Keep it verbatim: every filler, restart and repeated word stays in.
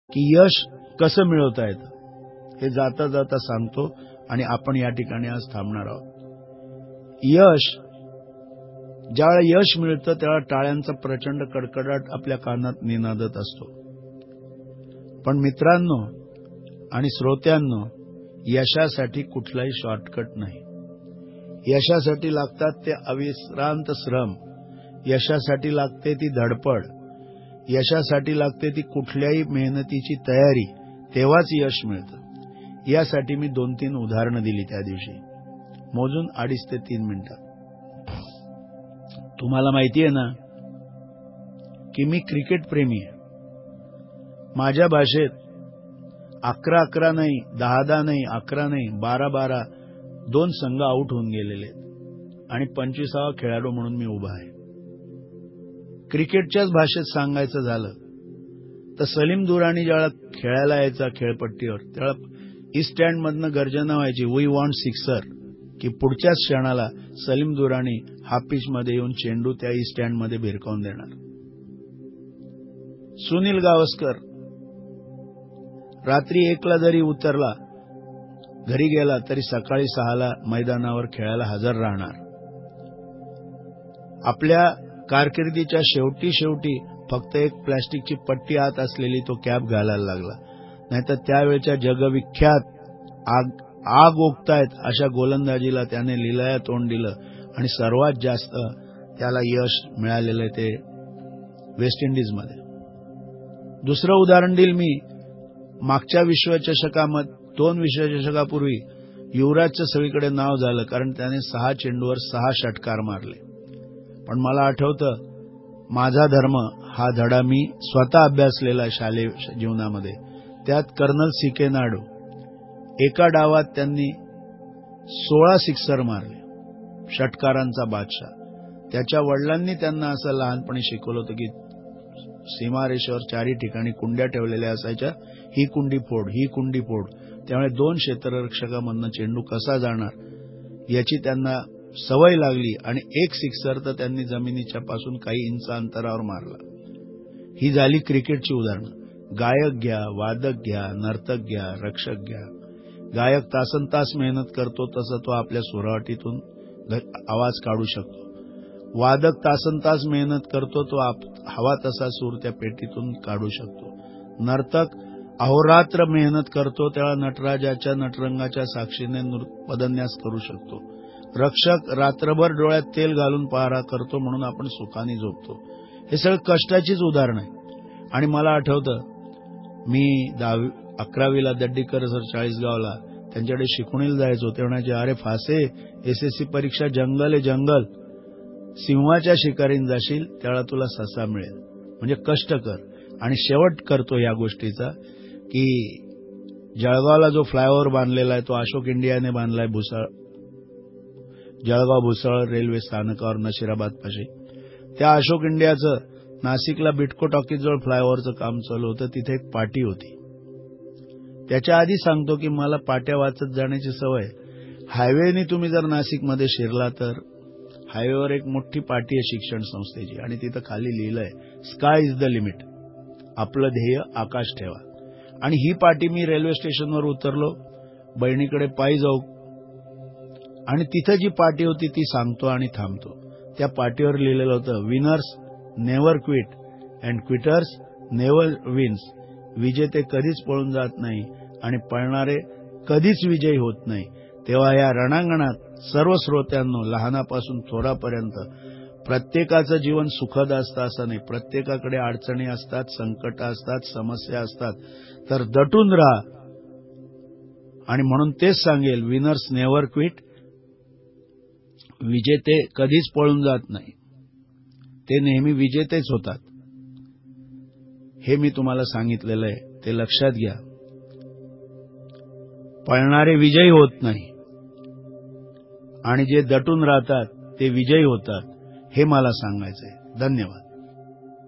की यश कसं मिळवता येतं हे जाता जाता सांगतो आणि आपण या ठिकाणी आज थांबणार आहोत. यश, ज्यावेळेला यश मिळतं त्यावेळेला टाळ्यांचा प्रचंड कडकडाट आपल्या कानात निनादत असतो. पण मित्रांनो आणि श्रोत्यांनो, यशासाठी कुठलाही शॉर्टकट नाही. यशासाठी लागतात ते अविश्रांत श्रम, यशासाठी लागते ती धडपड, यशासाठी लागते ती कुठल्याही मेहनतीची तयारी, तेव्हाच यश मिळतं. यासाठी मी दोन तीन उदाहरणं दिली त्या दिवशी, मोजून अडीच ते तीन मिनिटात. तुम्हाला माहिती आहे ना की मी क्रिकेट प्रेमी आहे. माझ्या भाषेत अकरा अकरा नाही, दहा दहा नाही, अकरा नाही, बारा बारा दोन संघ आउट होऊन गेलेले आहेत आणि पंचवीसावा खेळाडू म्हणून मी उभा आहे. क्रिकेटच्याच भाषेत सांगायचं झालं तर सलीम दुरानी ज्यावेळेला खेळायला यायचा खेळपट्टीवर, त्यावेळेला ईस्ट स्टँड मधनं गर्जना व्हायची, वी वॉन्ट सिक्सर, की पुढच्याच क्षणाला सलीम दुरानी हाफ पिच मध्ये येऊन चेंडू त्या ईस्ट स्टँड मध्ये भिरकावून देणार. सुनील गावस्कर रात्री एकला जरी उतरला, घरी गेला तरी सकाळी सहाला मैदानावर खेळायला हजर राहणार. आपल्या कारकिर्दीच्या शेवटी शेवटी फक्त एक प्लॅस्टिकची पट्टी आत असलेली तो कॅप घालायला लागला, नाहीतर त्यावेळच्या जगविख्यात आग आग ओकतायत अशा गोलंदाजीला त्याने लिलाया तोंड दिलं आणि सर्वात जास्त त्याला यश मिळालेलं ते वेस्ट इंडिजमध्ये. दुसरं उदाहरण देईल मी. मागच्या विश्वचषकामध्ये दोन विश्वचषकापूर्वी युवराजचं सगळीकडे नाव झालं कारण त्याने सहा चेंडूवर सहा षटकार मारले. पण मला आठवतं, माझा धर्म हा धडा मी स्वतः अभ्यासलेला शालेय जीवनामध्ये. त्यात कर्नल सी के नायडू एका डावात त्यांनी सोळा सिक्सर मारले, षटकारांचा बादशाह. त्याच्या वडिलांनी त्यांना असं लहानपणी शिकवलं होतं की सीमारेषेवर चारी ठिकाणी कुंड्या ठेवलेल्या असायच्या, ही कुंडी फोड, ही कुंडी फोड. त्यामुळे दोन क्षेत्ररक्षकामधनं चेंडू कसा जाणार याची त्यांना सवय लागली आणि एक सिक्सर तर त्यांनी जमिनीच्या पासून काही इंच अंतरावर मारला. ही झाली क्रिकेटची उदाहरणं. गायक घ्या, वादक घ्या, नर्तक घ्या, रक्षक घ्या. गायक तासन तास मेहनत करतो तसं तो आपल्या सुरावटीतून आवाज काढू शकतो. वादक तासन तास मेहनत करतो, तो हवा तसा सूर त्या पेटीतून काढू शकतो. नर्तक अहोरात्र मेहनत करतो, त्याला नटराजाच्या नटरंगाच्या साक्षीने पदन्यास करू शकतो. रक्षक रात्रभर डोळ्यात तेल घालून पहारा करतो म्हणून आपण सुखाने झोपतो. हे सगळं कष्टाचीच उदाहरण आहे. आणि मला आठवतं, मी दहावी अकरावीला दड्डीकर सर चाळीसगावला त्यांच्याकडे शिकवणीला जायचो. ते म्हणायचे, अरे फासे, एसएससी परीक्षा जंगल आहे जंगल, सिंहाच्या शिकारीन जाशील त्याला तुला ससा मिळेल. म्हणजे कष्ट कर. आणि शेवट करतो या गोष्टीचा की जळगावला जो फ्लायओव्हर बांधलेला आहे तो अशोक इंडियाने बांधलाय, भुसाळ जळगाव भुसाळ रेल्वे स्थानकावर नशिराबाद पाशी. त्या अशोक इंडियाचं नाशिकला बिटको टॉकीजवळ फ्लायओव्हरचं काम चालू होतं. तिथे एक पाटी होती. त्याच्या आधी सांगतो की मला पाट्या वाचत जाण्याची सवय. हायवेने तुम्ही जर नाशिकमध्ये शिरला तर हायवेवर एक मोठी पाटी आहे शिक्षण संस्थेची आणि तिथं खाली लिहिलंय, स्काय इज द लिमिट, आपलं ध्येय आकाश ठेवा. आणि ही पाटी मी रेल्वे स्टेशनवर उतरलो, बहिणीकडे पायी जाऊ आणि तिथं जी पाटी होती ती सांगतो आणि थांबतो. त्या पाटीवर लिहिलेलं होतं, winners never quit and quitters never wins. विजेते कधीच पळून जात नाही आणि पळणारे कधीच विजयी होत नाही. तेव्हा या रणांगणात सर्व श्रोत्यांनो, लहानापासून थोरापर्यंत, प्रत्येकाचं जीवन सुखद असतं असं नाही. प्रत्येकाकडे अडचणी असतात, संकट असतात, समस्या असतात. तर दटून राहा. आणि म्हणून तेच सांगेल, विनर्स नेव्हर क्विट, विजेते कधीच पळून जात नाही, ते नेहमी विजेतेच होतात. हे मी तुम्हाला सांगितलेलं आहे, ते लक्षात घ्या. पळणारे विजयी होत नाही आणि जे दटून राहतात ते विजयी होतात, हे मला सांगायचंय. धन्यवाद.